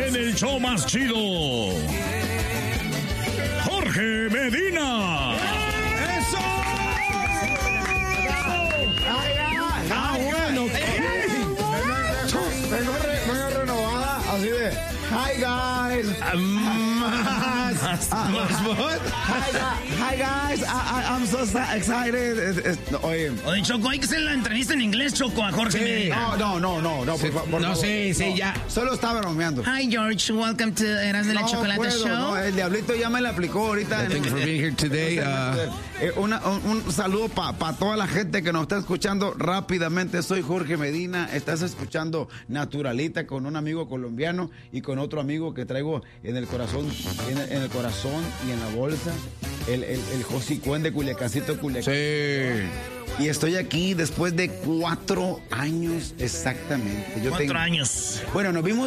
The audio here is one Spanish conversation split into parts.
en el show más chido, Jorge Medina. ¡Eso! Bueno. Vengo renovada, así de... Hi, guys. Hi, guys. I'm so excited. Oye, Choco, hay que hacer la entrevista en inglés, Choco, a Jorge Medina. No, por favor. Sí, ya. Solo estaba bromeando. Hi, George. Welcome to Eras de la Chocolate Show. No, el diablito ya me la aplicó ahorita. Thank you for being here today. Un saludo para toda la gente que nos está escuchando rápidamente. Soy Jorge Medina. Estás escuchando Naturalita con un amigo colombiano y con otro amigo que traigo en el corazón, en el corazón y en la bolsa, el Josicuen de Culiacancito, Culiacán. Sí. Y estoy aquí después de 4 años exactamente. 4 años. Bueno, nos vimos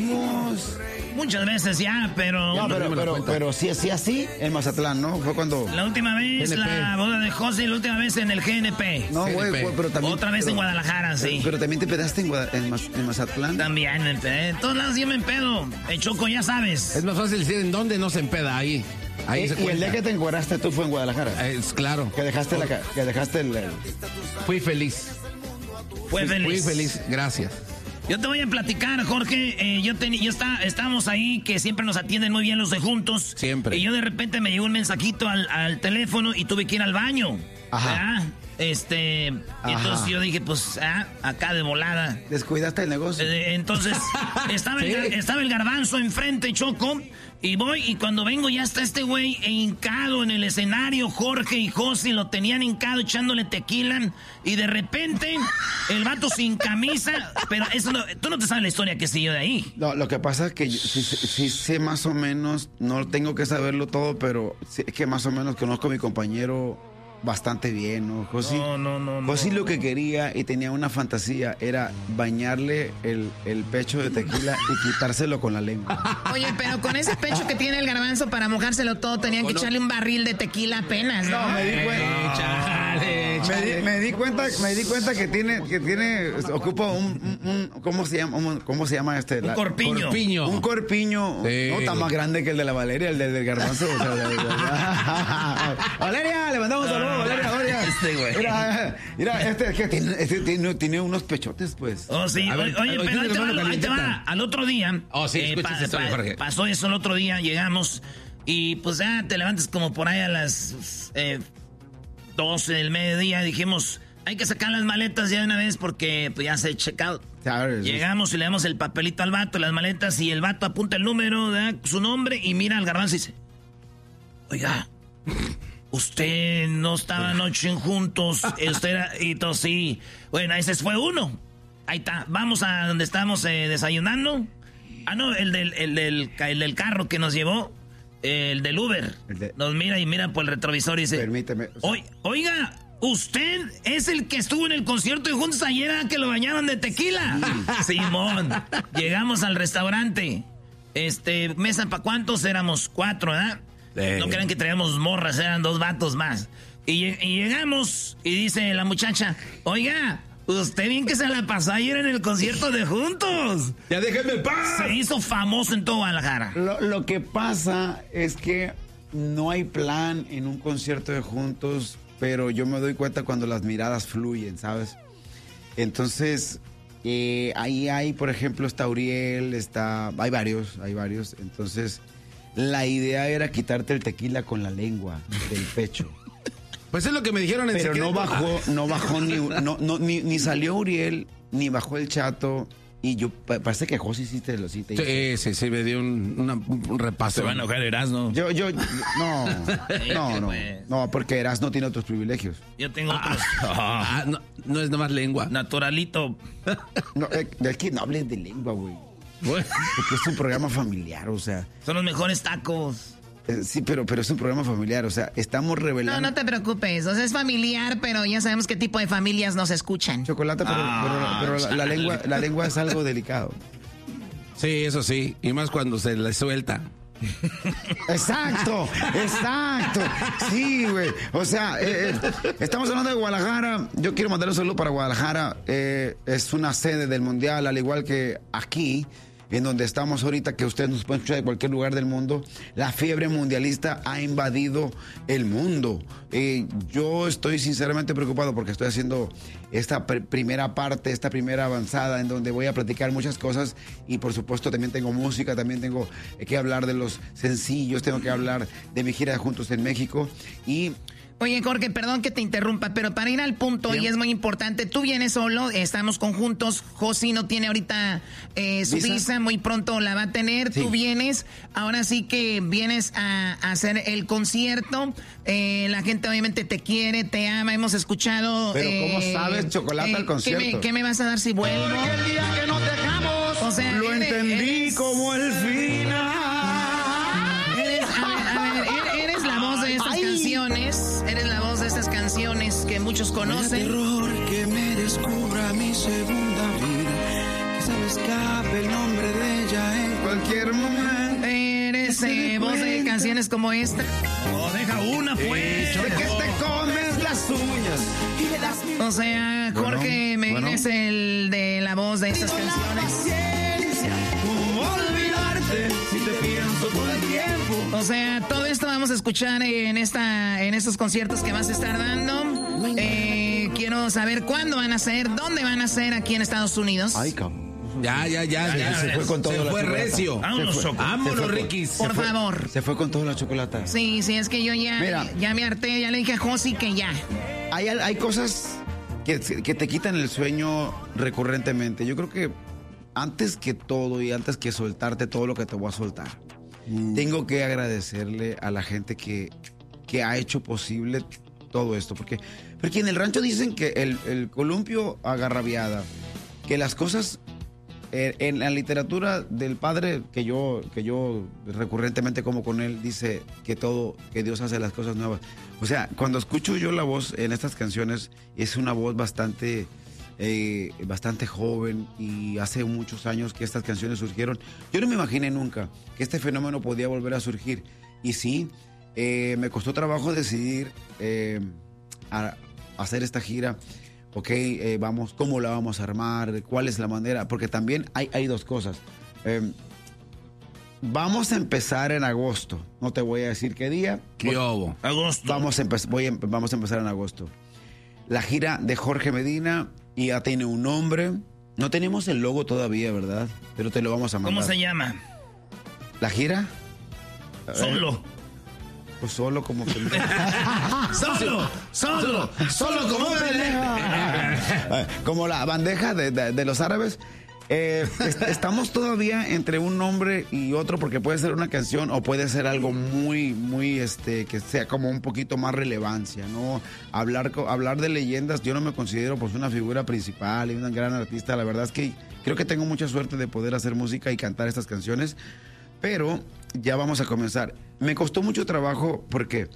muchas veces ya, pero... No, pero sí, así en Mazatlán, ¿no? Fue cuando... La última vez, GNP. La boda de José, y la última vez en el GNP. No, güey, pero también... Otra vez en Guadalajara, sí. Pero también te pedaste en Mazatlán. También, en todos lados yo me empedo. Choco, ya sabes. Es más fácil decir en dónde no se empeda ahí. Ahí se Y el cuenta. día que te encueraste tú fue en Guadalajara. Es claro. Que dejaste Fui feliz. Fue feliz. Fui feliz, gracias. Yo te voy a platicar, Jorge. Estábamos ahí, que siempre nos atienden muy bien los de Juntos. Siempre. Y yo de repente me llegó un mensajito al teléfono y tuve que ir al baño. Ajá. ¿Verdad? Entonces yo dije, pues, acá de volada. Descuidaste el negocio. Entonces, estaba el garbanzo enfrente, Choco. Y voy, y cuando vengo ya está este güey hincado en el escenario. Jorge y José lo tenían hincado echándole tequila. Y de repente, el vato sin camisa. Pero eso no, tú no te sabes la historia que siguió de ahí. No, lo que pasa es que yo sí sé más o menos, no tengo que saberlo todo, pero sí, es que más o menos conozco a mi compañero bastante bien, ¿no? José, No. José lo que quería y tenía una fantasía era bañarle el pecho de tequila y quitárselo con la lengua. Oye, pero con ese pecho que tiene el garbanzo para mojárselo todo, tenían que echarle un barril de tequila apenas, ¿no? No, me di cuenta. Me di cuenta que tiene, ocupa ¿cómo se llama este? Un corpiño. Un corpiño. Sí. No tan más grande que el de la Valeria, el del garbanzo. O sea, Valeria, le mandamos saludos, Valeria. Mira, que tiene unos pechotes, pues. Oh, sí. A ver, Oye, pero ahí te va. Al otro día. Oh, sí, escucha esa historia, Jorge. Pasó eso el otro día, llegamos. Y pues ya te levantas como por ahí a las 12 del mediodía. Dijimos, hay que sacar las maletas ya de una vez porque pues, ya se ha checado. Llegamos y le damos el papelito al vato, las maletas, y el vato apunta el número, su nombre, y mira al garbanzo y dice, oiga, usted no estaba anoche Juntos, usted era, y todo sí. Bueno, ese fue uno. Ahí está, vamos a donde estamos desayunando. Ah, no, el del carro que nos llevó, el del Uber. Nos mira y mira por el retrovisor y dice, permíteme. Oiga, usted es el que estuvo en el concierto de Juntos ayer, que lo bañaban de tequila. Simón. Llegamos al restaurante. Mesa para cuántos éramos, 4, ¿verdad? No crean que traíamos morras, eran 2 vatos más. Y llegamos y dice la muchacha, oiga, usted bien que se la pasó ayer en el concierto de Juntos. Ya déjenme en paz. Se hizo famoso en todo Guadalajara. Lo que pasa es que no hay plan en un concierto de Juntos, pero yo me doy cuenta cuando las miradas fluyen, ¿sabes? Entonces, ahí hay, por ejemplo, está Uriel, hay varios. Entonces, la idea era quitarte el tequila con la lengua del pecho. Pues es lo que me dijeron en Pero secreto. no bajó ni salió Uriel, ni bajó el Chato. Y yo, parece que José sí te hizo. Sí, me dio un repaso. Se va a enojar Erasmo. No, porque Erasmo tiene otros privilegios. Yo tengo otros. No es nomás lengua. Naturalito. No, es que no hables de lengua, güey. Porque es un programa familiar, o sea. Son los mejores tacos. Sí, pero es un programa familiar, o sea, estamos revelando. No te preocupes, o sea, es familiar, pero ya sabemos qué tipo de familias nos escuchan. Chocolate, pero la lengua es algo delicado. Sí, eso sí, y más cuando se le suelta. Exacto. Sí, güey. O sea, estamos hablando de Guadalajara. Yo quiero mandar un saludo para Guadalajara. Es una sede del Mundial, al igual que aquí. en donde estamos ahorita, que ustedes nos pueden escuchar de cualquier lugar del mundo, la fiebre mundialista ha invadido el mundo. Yo estoy sinceramente preocupado porque estoy haciendo esta primera parte, esta primera avanzada, en donde voy a platicar muchas cosas y por supuesto también tengo música, también tengo que hablar de los sencillos, tengo que hablar de mi gira de Juntos en México y... Oye, Jorge, perdón que te interrumpa, pero para ir al punto, y es muy importante, tú vienes solo, estamos conjuntos, Josi no tiene ahorita su visa, muy pronto la va a tener, tú vienes, ahora sí que vienes a hacer el concierto, la gente obviamente te quiere, te ama, hemos escuchado... Pero ¿cómo sabes, Chocolata, al concierto? ¿Qué me vas a dar si vuelvo? Porque el día que nos dejamos, o sea, lo entendí como el final. Eres la voz de estas canciones. Eres la voz de estas canciones que muchos conocen. El terror que me descubra mi segunda vida. Quizá me escape el nombre de ella en cualquier momento. Eres voz de canciones como esta. No, deja una, pues. De que te comes las uñas. O sea, Jorge Medina es el de la voz de estas canciones. ¿Cómo olvidarte si te pienso todo el tiempo? O sea, todo esto vamos a escuchar en estos conciertos que vas a estar dando. Quiero saber cuándo van a ser, dónde van a ser aquí en Estados Unidos. Ay, cabrón. Ya. Se fue con todo. Se fue recio. Vámonos, Riquis. Por favor. Se fue con toda la chocolata. Sí, es que yo ya me harté, ya le dije a Josi que ya. Hay cosas que te quitan el sueño recurrentemente. Yo creo que antes que todo y antes que soltarte todo lo que te voy a soltar, tengo que agradecerle a la gente que ha hecho posible todo esto. Porque en el rancho dicen que el columpio agarrabiada, que las cosas... En la literatura del padre que yo recurrentemente como con él, dice que Dios hace las cosas nuevas. O sea, cuando escucho yo la voz en estas canciones, es una voz bastante joven, y hace muchos años que estas canciones surgieron. Yo no me imaginé nunca que este fenómeno podía volver a surgir. Y sí, me costó trabajo decidir hacer esta gira. Ok, vamos, ¿cómo la vamos a armar? ¿Cuál es la manera? Porque también hay dos cosas. Vamos a empezar en agosto. No te voy a decir qué día. ¿Qué hubo? Agosto. Vamos a empezar en agosto. La gira de Jorge Medina ya tiene un nombre. No tenemos el logo todavía, ¿verdad? Pero te lo vamos a mandar. ¿Cómo se llama? ¿La gira? Solo. Pues solo como pendejo. Solo como pendejo. Como la bandeja de los árabes. Estamos todavía entre un nombre y otro, porque puede ser una canción o puede ser algo muy que sea como un poquito más relevancia, ¿no? Hablar de leyendas, yo no me considero pues una figura principal y una gran artista. La verdad es que creo que tengo mucha suerte de poder hacer música y cantar estas canciones, pero ya vamos a comenzar. Me costó mucho trabajo porque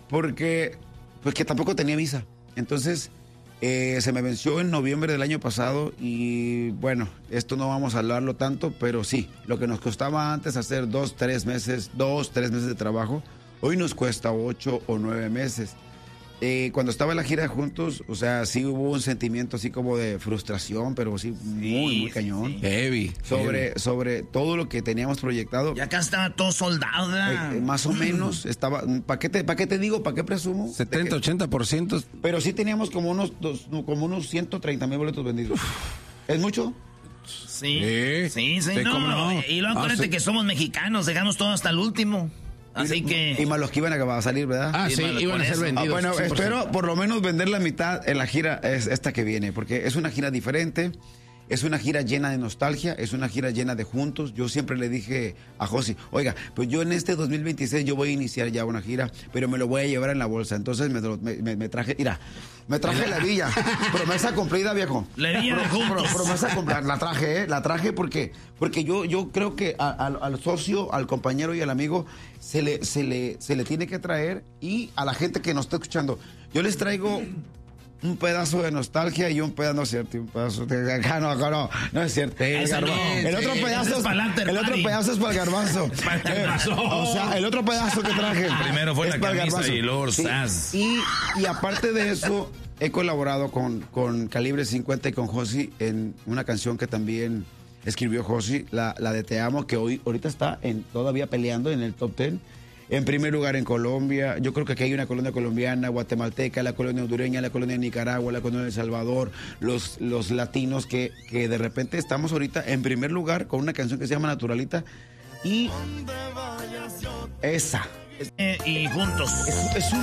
tampoco tenía visa. Entonces se me venció en noviembre del año pasado y bueno, esto no vamos a hablarlo tanto, pero sí, lo que nos costaba antes hacer 2-3 meses de trabajo, hoy nos cuesta 8 o 9 meses. Cuando estaba en la gira de Juntos, o sea, sí hubo un sentimiento así como de frustración, pero sí muy cañón. Sí. Heavy. Sobre todo lo que teníamos proyectado. Y acá estaba todo soldado. Más o menos estaba. ¿Para qué te digo? ¿Para qué presumo? 70-80%. Pero sí teníamos como unos 130,000 boletos vendidos. ¿Es mucho? Sí. No. Y luego acuérdate que somos mexicanos, dejamos todo hasta el último. Así que... Y más los que iban a salir, ¿verdad? Sí, iban a ser vendidos. Bueno, 100%. Espero por lo menos vender la mitad en la gira es esta que viene, porque es una gira diferente, es una gira llena de nostalgia, es una gira llena de juntos. Yo siempre le dije a Josi, oiga, pues yo en este 2026 yo voy a iniciar ya una gira, pero me lo voy a llevar en la bolsa. Entonces me traje, me traje la villa. Promesa cumplida, viejo. La villa de Juntos. Promesa cumplida. La traje porque yo creo que al socio, al compañero y al amigo se le tiene que traer, y a la gente que nos está escuchando, yo les traigo un pedazo de nostalgia y un pedazo, no es cierto, no es cierto. El otro pedazo es para el garbanzo. O sea, el otro pedazo que traje. Primero fue la camisa y luego Saz. Y aparte de eso, he colaborado con Calibre 50 y con Josi en una canción que también escribió Josi, la de Te Amo, que ahorita está todavía peleando en el top 10. En primer lugar en Colombia, yo creo que aquí hay una colonia colombiana, guatemalteca, la colonia hondureña, la colonia de Nicaragua, la colonia de El Salvador, los latinos que de repente estamos ahorita en primer lugar con una canción que se llama Naturalita y esa. Y juntos. Es